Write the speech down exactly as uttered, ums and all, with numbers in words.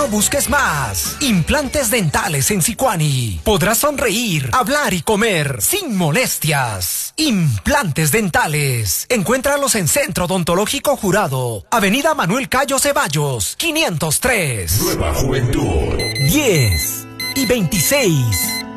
busques más. Implantes dentales en Sicuani. Podrás sonreír, hablar y comer sin molestias. Implantes dentales. Encuéntralos en Centro Odontológico Jurado, Avenida Manuel Cayo Ceballos, quinientos tres. Nueva Juventud. diez y veintiséis.